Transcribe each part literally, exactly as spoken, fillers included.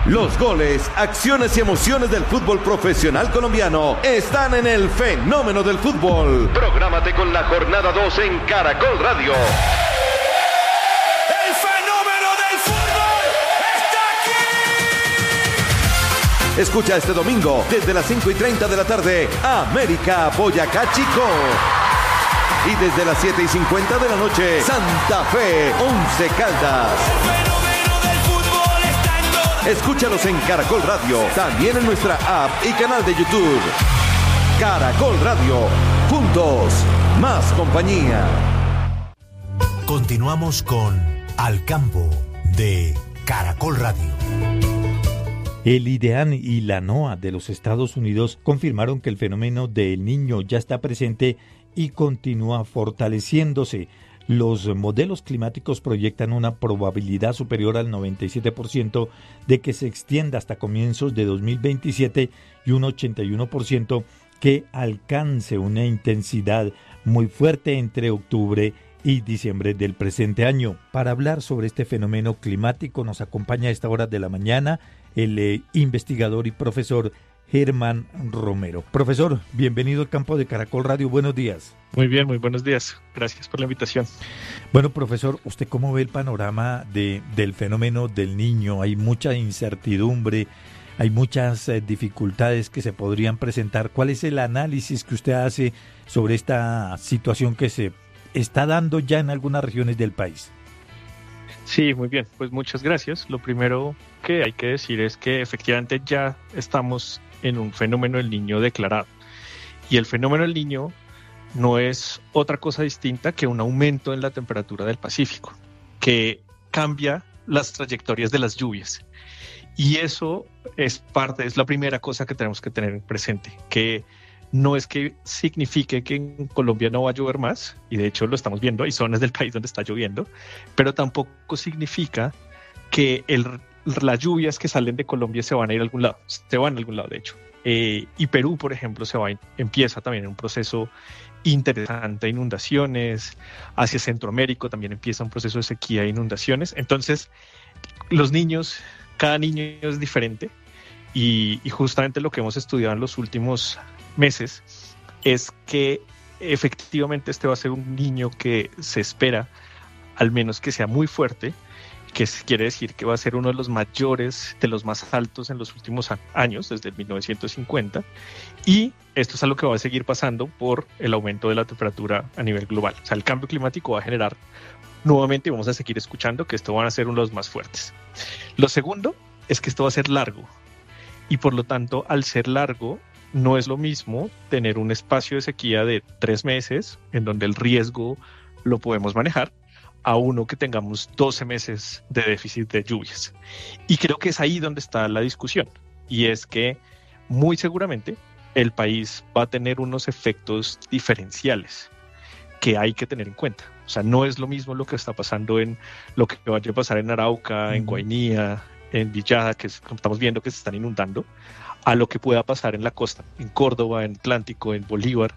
Los goles, acciones y emociones del fútbol profesional colombiano están en el Fenómeno del Fútbol. Prográmate con la jornada dos en Caracol Radio. ¡El Fenómeno del Fútbol está aquí! Escucha este domingo desde las cinco y treinta de la tarde América Boyacá Chico. Y desde las siete y cincuenta de la noche Santa Fe Once Caldas. Escúchalos en Caracol Radio, también en nuestra app y canal de YouTube. Caracol Radio, juntos, más compañía. Continuamos con Al Campo de Caracol Radio. El IDEAN y la NOAA de los Estados Unidos confirmaron que el fenómeno del Niño ya está presente y continúa fortaleciéndose. Los modelos climáticos proyectan una probabilidad superior al noventa y siete por ciento de que se extienda hasta comienzos de dos mil veintisiete y un ochenta y uno por ciento que alcance una intensidad muy fuerte entre octubre y diciembre del presente año. Para hablar sobre este fenómeno climático nos acompaña a esta hora de la mañana el eh, investigador y profesor Germán Romero. Profesor, bienvenido al campo de Caracol Radio, buenos días. Muy bien, muy buenos días, gracias por la invitación. Bueno, profesor, ¿usted cómo ve el panorama de, del fenómeno del Niño? Hay mucha incertidumbre, hay muchas eh, dificultades que se podrían presentar. ¿Cuál es el análisis que usted hace sobre esta situación que se está dando ya en algunas regiones del país? Sí, muy bien, pues muchas gracias. Lo primero que hay que decir es que efectivamente ya estamos en un fenómeno del Niño declarado. Y el fenómeno del Niño no es otra cosa distinta que un aumento en la temperatura del Pacífico, que cambia las trayectorias de las lluvias. Y eso es parte, es la primera cosa que tenemos que tener presente, que no es que signifique que en Colombia no va a llover más, y de hecho lo estamos viendo, hay zonas del país donde está lloviendo, pero tampoco significa que el, las lluvias que salen de Colombia se van a ir a algún lado, se van a algún lado de hecho. Eh, y Perú, por ejemplo, se va, empieza también en un proceso interesante de inundaciones, hacia Centroamérica también empieza un proceso de sequía e inundaciones. Entonces, los niños, cada niño es diferente, y, y justamente lo que hemos estudiado en los últimos meses es que efectivamente este va a ser un niño que se espera al menos que sea muy fuerte, que quiere decir que va a ser uno de los mayores, de los más altos en los últimos años, desde el mil novecientos cincuenta, y esto es algo que va a seguir pasando por el aumento de la temperatura a nivel global. O sea, el cambio climático va a generar nuevamente, y vamos a seguir escuchando, que esto van a ser uno de los más fuertes. Lo segundo es que esto va a ser largo, y por lo tanto, al ser largo, no es lo mismo tener un espacio de sequía de tres meses, en donde el riesgo lo podemos manejar, a uno que tengamos doce meses de déficit de lluvias. Y creo que es ahí donde está la discusión, y es que muy seguramente el país va a tener unos efectos diferenciales que hay que tener en cuenta. O sea, no es lo mismo lo que está pasando en lo que vaya a pasar en Arauca, en Guainía, en Villada, que estamos viendo que se están inundando, a lo que pueda pasar en la costa, en Córdoba, en Atlántico, en Bolívar,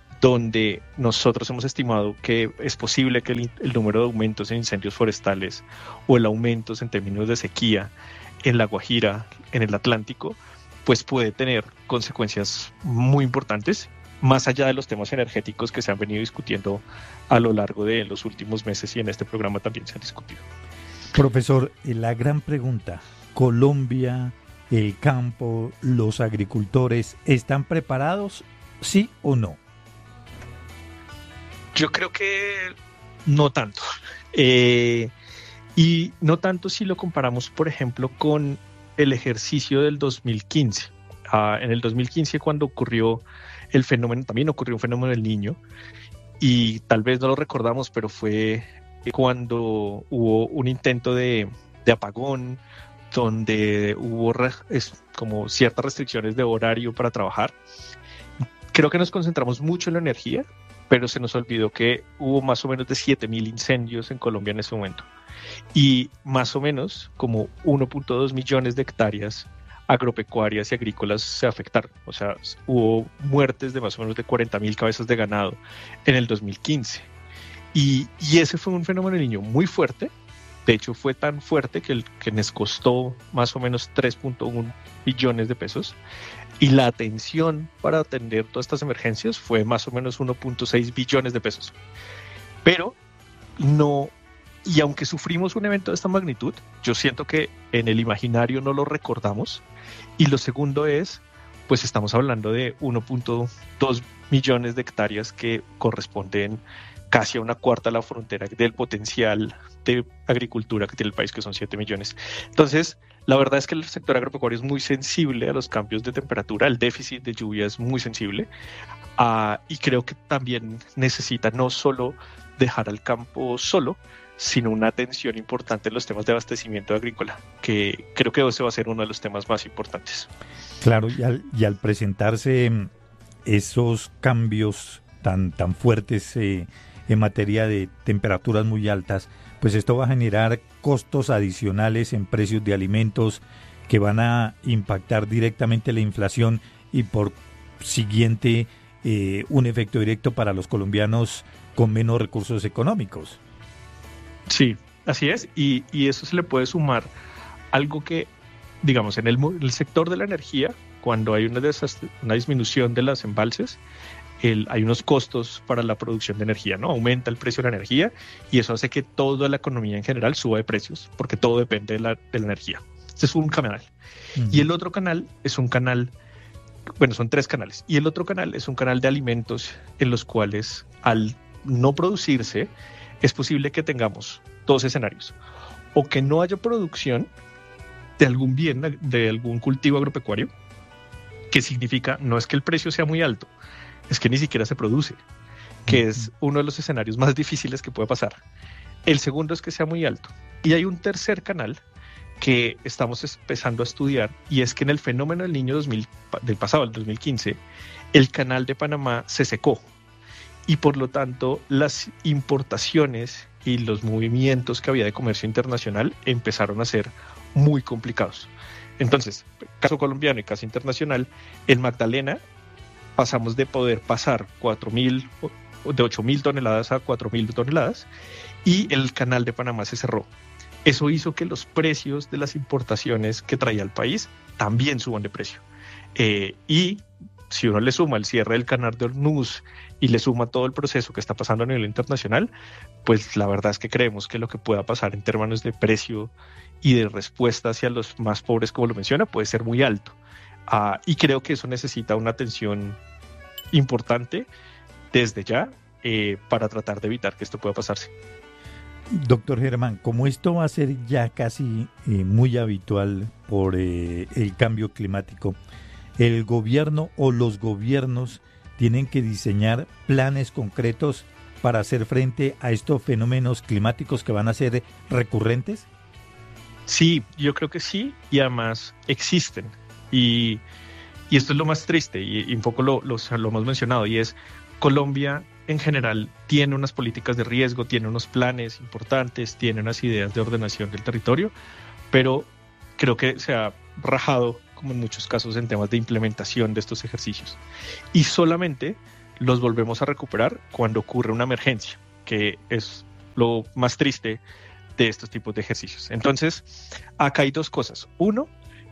donde nosotros hemos estimado que es posible que el, el número de aumentos en incendios forestales o el aumento en términos de sequía en La Guajira, en el Atlántico, pues puede tener consecuencias muy importantes, más allá de los temas energéticos que se han venido discutiendo a lo largo de los últimos meses, y en este programa también se han discutido. Profesor, la gran pregunta, Colombia, el campo, los agricultores, ¿están preparados, sí o no? Yo creo que no tanto. Eh, y no tanto si lo comparamos, por ejemplo, con el ejercicio del dos mil quince. Uh, en el dos mil quince, cuando ocurrió el fenómeno, también ocurrió un fenómeno del Niño, y tal vez no lo recordamos, pero fue cuando hubo un intento de, de apagón, donde hubo re, es, como ciertas restricciones de horario para trabajar. Creo que nos concentramos mucho en la energía, pero se nos olvidó que hubo más o menos de siete mil incendios en Colombia en ese momento. Y más o menos como uno punto dos millones de hectáreas agropecuarias y agrícolas se afectaron. O sea, hubo muertes de más o menos de cuarenta mil cabezas de ganado en el dos mil quince. Y, y ese fue un fenómeno del Niño muy fuerte. De hecho, fue tan fuerte que, el, que nos costó más o menos tres punto uno billones de pesos. Y la atención para atender todas estas emergencias fue más o menos uno punto seis billones de pesos. Pero no, y aunque sufrimos un evento de esta magnitud, yo siento que en el imaginario no lo recordamos. Y lo segundo es, pues estamos hablando de uno punto dos millones de hectáreas que corresponden casi a una cuarta de la frontera del potencial de agricultura que tiene el país, que son siete millones. Entonces, la verdad es que el sector agropecuario es muy sensible a los cambios de temperatura, el déficit de lluvia es muy sensible, uh, y creo que también necesita no solo dejar al campo solo, sino una atención importante en los temas de abastecimiento agrícola, que creo que ese va a ser uno de los temas más importantes. Claro, y al, y al presentarse esos cambios tan, tan fuertes eh, en materia de temperaturas muy altas, pues esto va a generar costos adicionales en precios de alimentos que van a impactar directamente la inflación y por siguiente eh, un efecto directo para los colombianos con menos recursos económicos. Sí, así es, y, y eso se le puede sumar algo que, digamos, en el, el sector de la energía, cuando hay una, desast- una disminución de los embalses, el, hay unos costos para la producción de energía, ¿no? Aumenta el precio de la energía y eso hace que toda la economía en general suba de precios, porque todo depende de la, de la energía. Este es un canal. Uh-huh. Y el otro canal es un canal, bueno, son tres canales, y el otro canal es un canal de alimentos en los cuales al no producirse, es posible que tengamos dos escenarios, o que no haya producción de algún bien, de algún cultivo agropecuario, que significa no es que el precio sea muy alto, es que ni siquiera se produce, que es uno de los escenarios más difíciles que puede pasar. El segundo es que sea muy alto. Y hay un tercer canal que estamos empezando a estudiar, y es que en el fenómeno del Niño dos mil, del pasado, el dos mil quince, el canal de Panamá se secó, y por lo tanto las importaciones y los movimientos que había de comercio internacional empezaron a ser muy complicados. Entonces, caso colombiano y caso internacional, el Magdalena pasamos de poder pasar cuatro mil, de ocho mil toneladas a cuatro mil toneladas, y el canal de Panamá se cerró. Eso hizo que los precios de las importaciones que traía el país también suban de precio. Eh, y si uno le suma el cierre del canal de Hormuz y le suma todo el proceso que está pasando a nivel internacional, pues la verdad es que creemos que lo que pueda pasar en términos de precio y de respuesta hacia los más pobres, como lo menciona, puede ser muy alto. Uh, y creo que eso necesita una atención importante desde ya eh, para tratar de evitar que esto pueda pasarse. Doctor Germán, como esto va a ser ya casi eh, muy habitual por eh, el cambio climático, ¿el gobierno o los gobiernos tienen que diseñar planes concretos para hacer frente a estos fenómenos climáticos que van a ser recurrentes? Sí, yo creo que sí, y además existen. Y, y esto es lo más triste, y, y un poco lo, lo, lo hemos mencionado, y es Colombia en general tiene unas políticas de riesgo, tiene unos planes importantes, tiene unas ideas de ordenación del territorio, pero creo que se ha rajado, como en muchos casos, en temas de implementación de estos ejercicios. Y solamente los volvemos a recuperar cuando ocurre una emergencia, que es lo más triste de estos tipos de ejercicios. Entonces, acá hay dos cosas. Uno,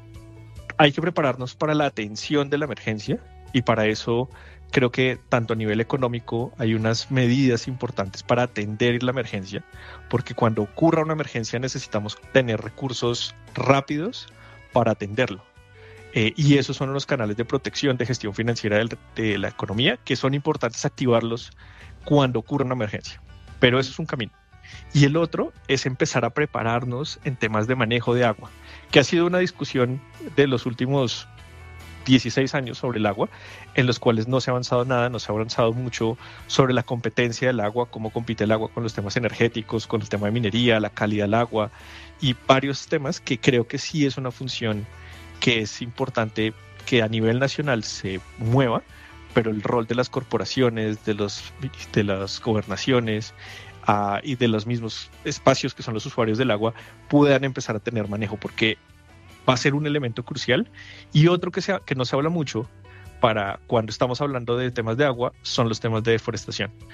hay que prepararnos para la atención de la emergencia, y para eso creo que tanto a nivel económico hay unas medidas importantes para atender la emergencia, porque cuando ocurra una emergencia necesitamos tener recursos rápidos para atenderlo. Eh, y esos son los canales de protección, de gestión financiera del, de la economía, que son importantes activarlos cuando ocurra una emergencia. Pero eso es un camino. Y el otro es empezar a prepararnos en temas de manejo de agua, que ha sido una discusión de los últimos dieciséis años sobre el agua, en los cuales no se ha avanzado nada, no se ha avanzado mucho sobre la competencia del agua, cómo compite el agua con los temas energéticos, con el tema de minería, la calidad del agua y varios temas que creo que sí es una función que es importante que a nivel nacional se mueva, pero el rol de las corporaciones, de, los, de las gobernaciones uh, y de los mismos espacios que son los usuarios del agua puedan empezar a tener manejo, porque va a ser un elemento crucial. Y otro que, sea, que no se habla mucho para cuando estamos hablando de temas de agua son los temas de deforestación.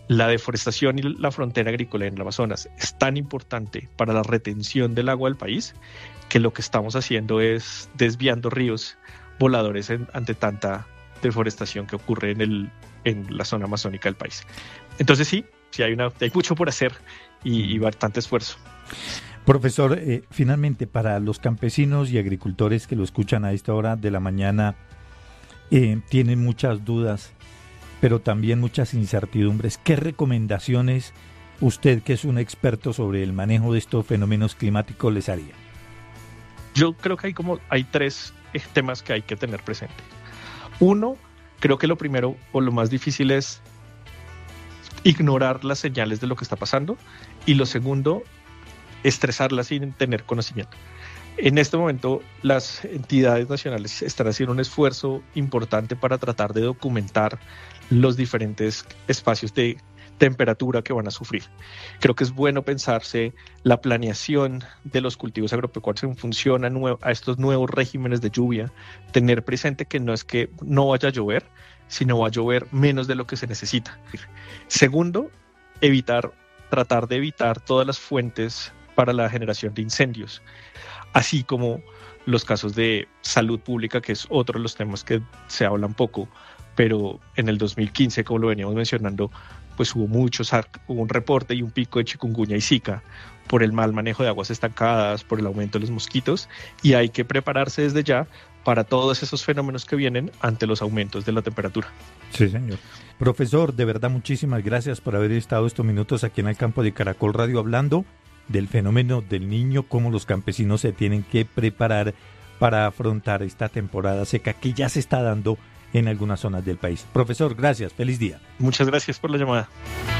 la deforestación y la frontera agrícola en el Amazonas es tan importante para la retención del agua del país que lo que estamos haciendo es desviando ríos voladores en, ante tanta deforestación que ocurre en, el, en la zona amazónica del país. Entonces sí, sí hay, una, hay mucho por hacer y, y bastante esfuerzo. Profesor, eh, finalmente para los campesinos y agricultores que lo escuchan a esta hora de la mañana, eh, tienen muchas dudas, pero también muchas incertidumbres. ¿Qué recomendaciones usted, que es un experto sobre el manejo de estos fenómenos climáticos, les haría? Yo creo que hay como hay tres temas que hay que tener presente. Uno, creo que lo primero o lo más difícil es ignorar las señales de lo que está pasando, y lo segundo, estresarlas sin tener conocimiento. En este momento, las entidades nacionales están haciendo un esfuerzo importante para tratar de documentar los diferentes espacios de temperatura que van a sufrir. Creo que es bueno pensarse la planeación de los cultivos agropecuarios en función a, nue- a estos nuevos regímenes de lluvia, tener presente que no es que no vaya a llover, sino va a llover menos de lo que se necesita. Segundo, evitar, tratar de evitar todas las fuentes para la generación de incendios, así como los casos de salud pública, que es otro de los temas que se hablan poco, pero en el dos mil quince, como lo veníamos mencionando, pues hubo muchos, hubo un reporte y un pico de chikungunya y zika por el mal manejo de aguas estancadas, por el aumento de los mosquitos, y hay que prepararse desde ya para todos esos fenómenos que vienen ante los aumentos de la temperatura. Sí, señor. Profesor, de verdad muchísimas gracias por haber estado estos minutos aquí en el campo de Caracol Radio hablando del fenómeno del Niño, cómo los campesinos se tienen que preparar para afrontar esta temporada seca que ya se está dando en algunas zonas del país. Profesor, gracias, feliz día. Muchas gracias por la llamada.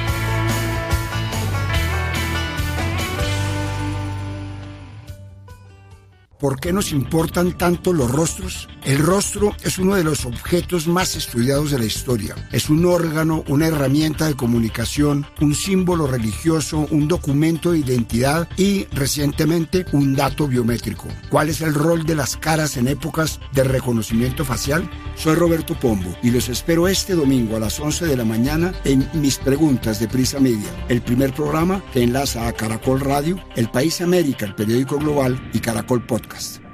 ¿Por qué nos importan tanto los rostros? El rostro es uno de los objetos más estudiados de la historia. Es un órgano, una herramienta de comunicación, un símbolo religioso, un documento de identidad y, recientemente, un dato biométrico. ¿Cuál es el rol de las caras en épocas de reconocimiento facial? Soy Roberto Pombo y los espero este domingo a las once de la mañana en Mis Preguntas de Prisa Media, el primer programa que enlaza a Caracol Radio, El País América, el periódico global, y Caracol Podcast.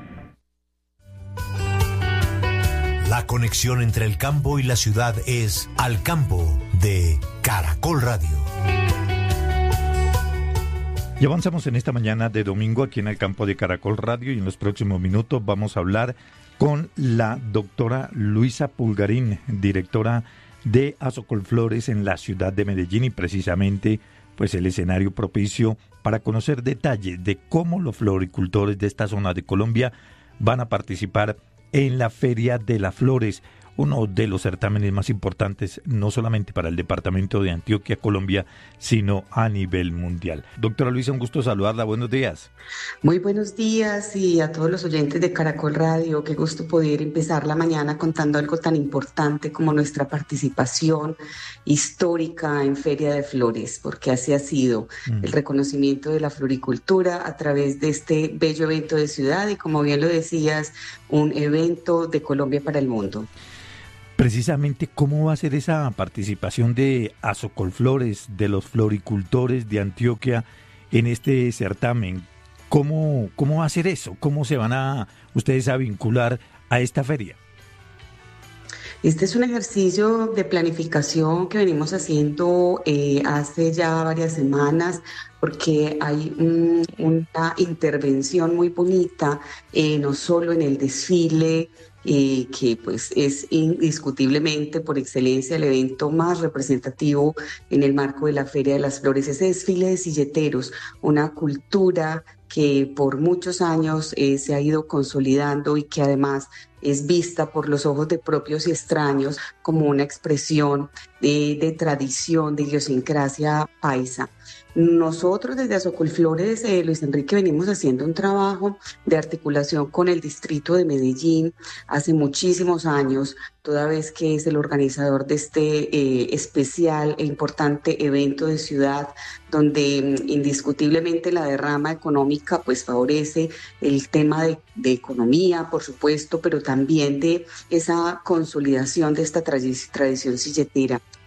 La conexión entre el campo y la ciudad es Al Campo de Caracol Radio. Y avanzamos en esta mañana de domingo aquí en el campo de Caracol Radio, y en los próximos minutos vamos a hablar con la doctora Luisa Pulgarín, directora de Azocolflores en la ciudad de Medellín, y precisamente pues el escenario propicio para conocer detalles de cómo los floricultores de esta zona de Colombia van a participar en la Feria de las Flores, uno de los certámenes más importantes no solamente para el departamento de Antioquia, Colombia, sino a nivel mundial. Doctora Luisa, un gusto saludarla, buenos días. Muy buenos días, y a todos los oyentes de Caracol Radio, qué gusto poder empezar la mañana contando algo tan importante como nuestra participación histórica en Feria de Flores, porque así ha sido mm. el reconocimiento de la floricultura a través de este bello evento de ciudad y, como bien lo decías, un evento de Colombia para el mundo. Precisamente, ¿cómo va a ser esa participación de Azocolflores, de los floricultores de Antioquia en este certamen? ¿Cómo, cómo va a ser eso? ¿Cómo se van a ustedes a vincular a esta feria? Este es un ejercicio de planificación que venimos haciendo eh, hace ya varias semanas, porque hay un, una intervención muy bonita, eh, no solo en el desfile, Eh, que pues es indiscutiblemente por excelencia el evento más representativo en el marco de la Feria de las Flores, ese desfile de silleteros, una cultura que por muchos años eh, se ha ido consolidando y que además es vista por los ojos de propios y extraños como una expresión de, de tradición, de idiosincrasia paisa. Nosotros desde Azocolflores, eh, Luis Enrique, venimos haciendo un trabajo de articulación con el distrito de Medellín hace muchísimos años, toda vez que es el organizador de este eh, especial e importante evento de ciudad, donde mm, indiscutiblemente la derrama económica pues favorece el tema de, de economía, por supuesto, pero también de esa consolidación de esta trad- tradición silletera.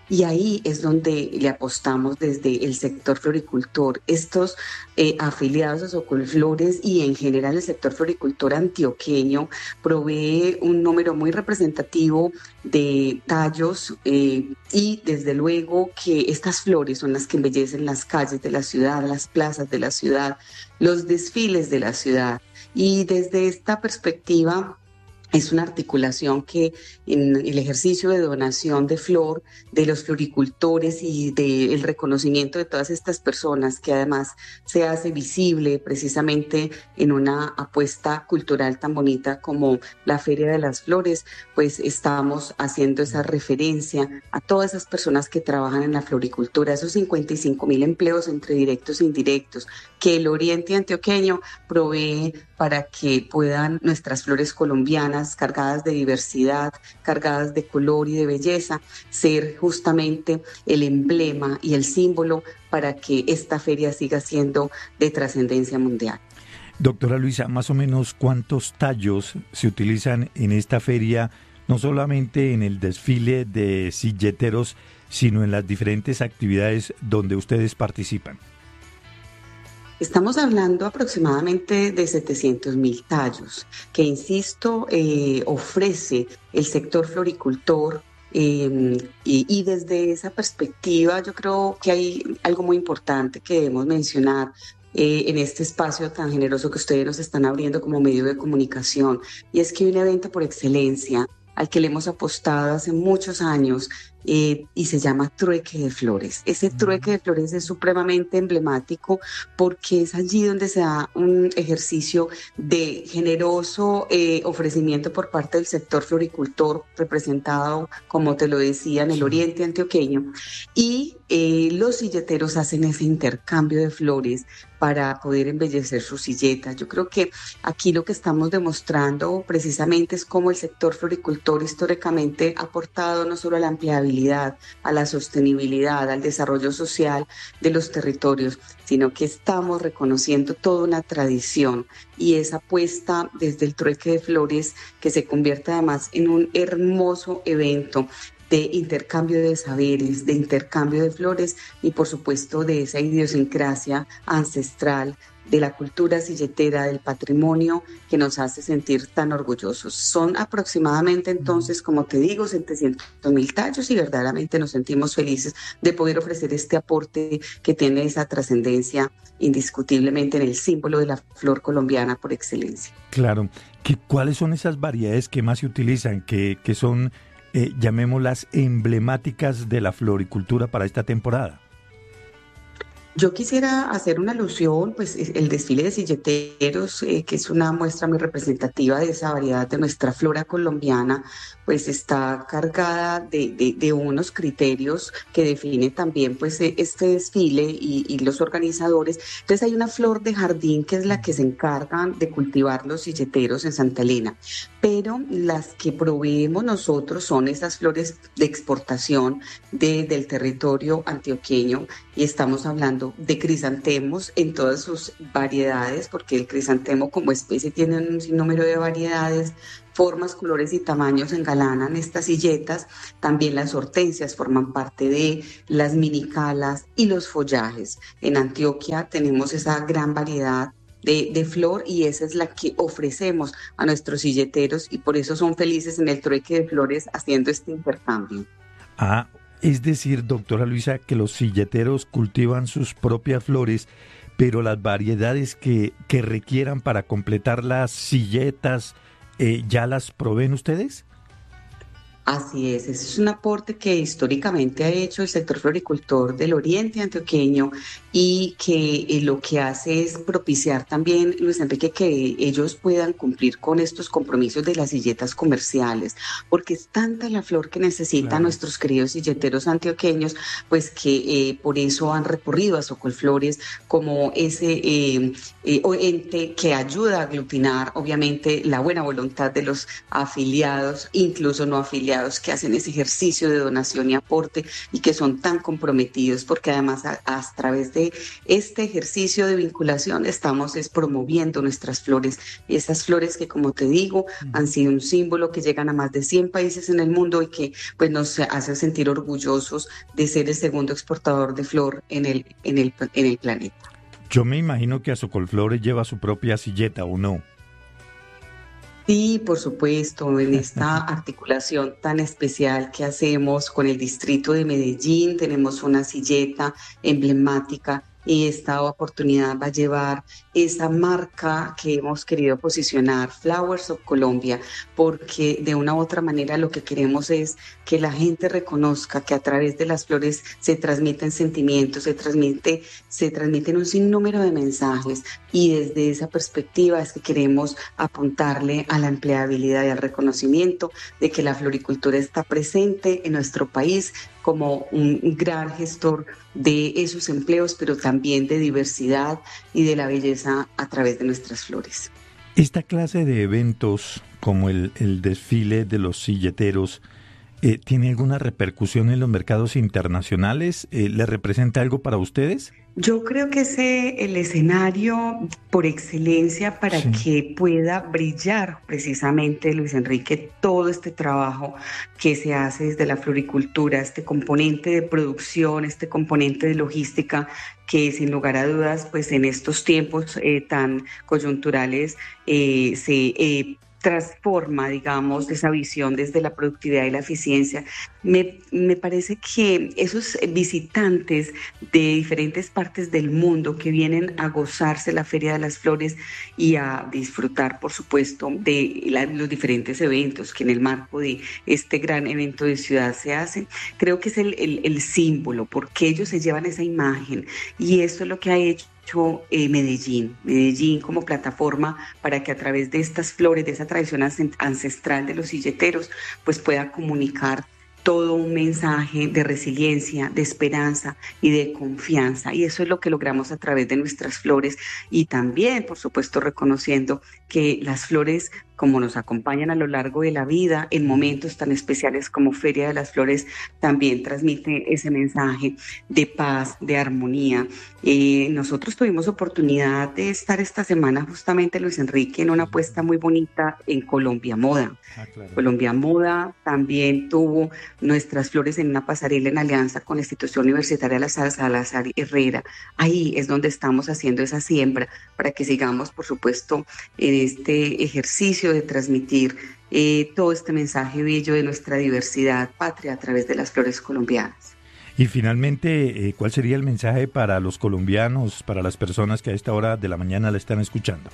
Y ahí es donde le apostamos desde el sector floricultor. Estos eh, afiliados a Socolflores y en general el sector floricultor antioqueño provee un número muy representativo de tallos eh, y desde luego que estas flores son las que embellecen las calles de la ciudad, las plazas de la ciudad, los desfiles de la ciudad. Y desde esta perspectiva es una articulación que en el ejercicio de donación de flor de los floricultores y del reconocimiento de todas estas personas, que además se hace visible precisamente en una apuesta cultural tan bonita como la Feria de las Flores, pues estamos haciendo esa referencia a todas esas personas que trabajan en la floricultura, esos cincuenta y cinco mil empleos entre directos e indirectos que el Oriente Antioqueño provee para que puedan nuestras flores colombianas, cargadas de diversidad, cargadas de color y de belleza, ser justamente el emblema y el símbolo para que esta feria siga siendo de trascendencia mundial. Doctora Luisa, más o menos ¿cuántos tallos se utilizan en esta feria, no solamente en el desfile de silleteros, sino en las diferentes actividades donde ustedes participan? Estamos hablando aproximadamente de setecientos mil tallos, que insisto, eh, ofrece el sector floricultor. Eh, y, y desde esa perspectiva yo creo que hay algo muy importante que debemos mencionar eh, en este espacio tan generoso que ustedes nos están abriendo como medio de comunicación, y es que hay un evento por excelencia al que le hemos apostado hace muchos años eh, y se llama Trueque de Flores. Ese Trueque de Flores es supremamente emblemático porque es allí donde se da un ejercicio de generoso eh, ofrecimiento por parte del sector floricultor, representado, como te lo decía, en el Oriente Antioqueño, y eh, los silleteros hacen ese intercambio de flores para poder embellecer sus silletas. Yo creo que aquí lo que estamos demostrando precisamente es cómo el sector floricultor históricamente ha aportado no solo a la ampliabilidad, a la sostenibilidad, al desarrollo social de los territorios, sino que estamos reconociendo toda una tradición y esa apuesta desde el Trueque de Flores, que se convierte además en un hermoso evento de intercambio de saberes, de intercambio de flores y por supuesto de esa idiosincrasia ancestral de la cultura silletera, del patrimonio que nos hace sentir tan orgullosos. Son aproximadamente entonces, como te digo, setecientos mil tallos y verdaderamente nos sentimos felices de poder ofrecer este aporte que tiene esa trascendencia indiscutiblemente en el símbolo de la flor colombiana por excelencia. Claro. ¿Qué, ¿Cuáles son esas variedades que más se utilizan, que, que son, eh, llamémoslas, emblemáticas de la floricultura para esta temporada? Yo quisiera hacer una alusión, pues el desfile de silleteros, eh, que es una muestra muy representativa de esa variedad de nuestra flora colombiana, pues está cargada de, de, de unos criterios que definen también pues este desfile y, y los organizadores. Entonces hay una flor de jardín que es la que se encargan de cultivar los silleteros en Santa Elena, pero las que proveemos nosotros son esas flores de exportación de, del territorio antioqueño, y estamos hablando de crisantemos en todas sus variedades, porque el crisantemo como especie tiene un sinnúmero de variedades, formas, colores y tamaños engalanan estas silletas. También las hortensias forman parte de las minicalas y los follajes. En Antioquia tenemos esa gran variedad de, de flor y esa es la que ofrecemos a nuestros silleteros y por eso son felices en el Trueque de Flores haciendo este intercambio. Ah, es decir, doctora Luisa, que los silleteros cultivan sus propias flores, pero las variedades que, que requieran para completar las silletas, eh, ¿ya las proveen ustedes? Así es, ese es un aporte que históricamente ha hecho el sector floricultor del Oriente Antioqueño y que eh, lo que hace es propiciar también, Luis Enrique, que ellos puedan cumplir con estos compromisos de las silletas comerciales, porque es tanta la flor que necesitan claro. nuestros queridos silleteros antioqueños, pues que eh, por eso han recurrido a Socolflores como ese eh, eh, ente que ayuda a aglutinar, obviamente, la buena voluntad de los afiliados, incluso no afiliados, empleados que hacen ese ejercicio de donación y aporte y que son tan comprometidos, porque además a, a través de este ejercicio de vinculación estamos es promoviendo nuestras flores, esas flores que, como te digo, han sido un símbolo que llegan a más de cien países en el mundo y que pues nos hace sentir orgullosos de ser el segundo exportador de flor en el, en el, en el planeta. Yo me imagino que Azocolflores lleva su propia silleta, ¿o no? Sí, por supuesto, en esta articulación tan especial que hacemos con el distrito de Medellín, tenemos una silleta emblemática y esta oportunidad va a llevar esa marca que hemos querido posicionar, Flowers of Colombia, porque de una u otra manera lo que queremos es que la gente reconozca que a través de las flores se transmiten sentimientos, se transmite, se transmiten un sinnúmero de mensajes, y desde esa perspectiva es que queremos apuntarle a la empleabilidad y al reconocimiento de que la floricultura está presente en nuestro país como un gran gestor de esos empleos, pero también de diversidad y de la belleza a través de nuestras flores. Esta clase de eventos, como el, el desfile de los silleteros, eh, ¿tiene alguna repercusión en los mercados internacionales? Eh, ¿Le representa algo para ustedes? Yo creo que es el escenario por excelencia para sí. que pueda brillar precisamente, Luis Enrique, todo este trabajo que se hace desde la floricultura, este componente de producción, este componente de logística, que sin lugar a dudas, pues en estos tiempos eh, tan coyunturales eh, se eh, transforma, digamos, esa visión desde la productividad y la eficiencia. Me, me parece que esos visitantes de diferentes partes del mundo que vienen a gozarse la Feria de las Flores y a disfrutar, por supuesto, de la, los diferentes eventos que en el marco de este gran evento de ciudad se hacen, creo que es el, el, el símbolo, porque ellos se llevan esa imagen, y esto es lo que ha hecho Eh, Medellín, Medellín como plataforma para que a través de estas flores, de esa tradición ancestral de los silleteros, pues pueda comunicar todo un mensaje de resiliencia, de esperanza y de confianza, y eso es lo que logramos a través de nuestras flores, y también, por supuesto, reconociendo que las flores, como nos acompañan a lo largo de la vida, en momentos tan especiales como Feria de las Flores, también transmite ese mensaje de paz, de armonía. Eh, nosotros tuvimos oportunidad de estar esta semana justamente, Luis Enrique, en una apuesta muy bonita en Colombia Moda. Ah, claro. Colombia Moda también tuvo nuestras flores en una pasarela en alianza con la Institución Universitaria La Salazar Herrera. Ahí es donde estamos haciendo esa siembra para que sigamos, por supuesto, en este ejercicio de transmitir eh, todo este mensaje bello de nuestra diversidad patria a través de las flores colombianas. Y finalmente, eh, ¿cuál sería el mensaje para los colombianos, para las personas que a esta hora de la mañana la están escuchando?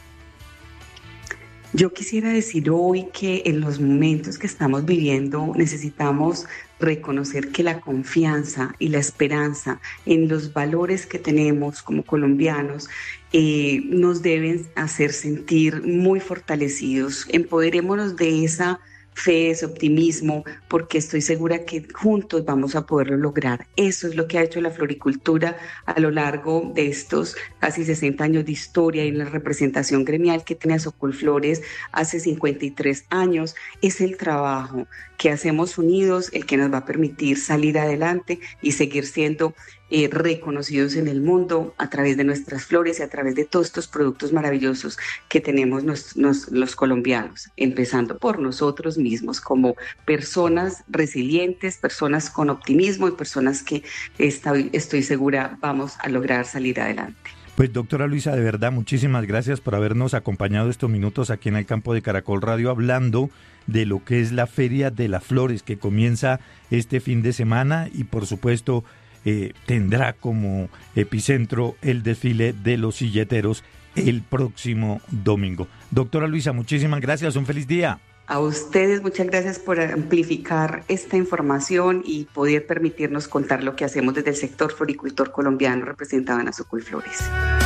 Yo quisiera decir hoy que en los momentos que estamos viviendo necesitamos reconocer que la confianza y la esperanza en los valores que tenemos como colombianos eh, nos deben hacer sentir muy fortalecidos. Empoderémonos de esa fe, ese optimismo, porque estoy segura que juntos vamos a poderlo lograr. Eso es lo que ha hecho la floricultura a lo largo de estos casi sesenta años de historia, y la representación gremial que tiene Azocolflores hace cincuenta y tres años. Es el trabajo que hacemos unidos el que nos va a permitir salir adelante y seguir siendo eh, reconocidos en el mundo a través de nuestras flores y a través de todos estos productos maravillosos que tenemos nos, nos, los colombianos, empezando por nosotros mismos como personas resilientes, personas con optimismo y personas que estoy, estoy segura vamos a lograr salir adelante. Pues doctora Luisa, de verdad, muchísimas gracias por habernos acompañado estos minutos aquí en el campo de Caracol Radio, hablando de lo que es la Feria de las Flores, que comienza este fin de semana y por supuesto eh, tendrá como epicentro el desfile de los silleteros el próximo domingo. Doctora Luisa, muchísimas gracias, un feliz día. A ustedes muchas gracias por amplificar esta información y poder permitirnos contar lo que hacemos desde el sector floricultor colombiano representado en Azocolflores.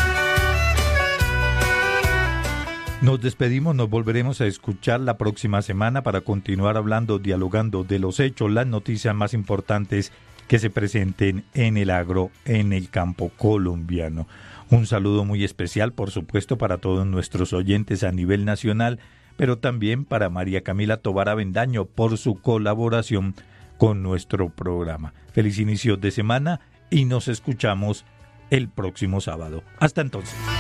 Nos despedimos, nos volveremos a escuchar la próxima semana para continuar hablando, dialogando de los hechos, las noticias más importantes que se presenten en el agro, en el campo colombiano. Un saludo muy especial, por supuesto, para todos nuestros oyentes a nivel nacional, pero también para María Camila Tobar Avendaño por su colaboración con nuestro programa. Feliz inicio de semana y nos escuchamos el próximo sábado. Hasta entonces.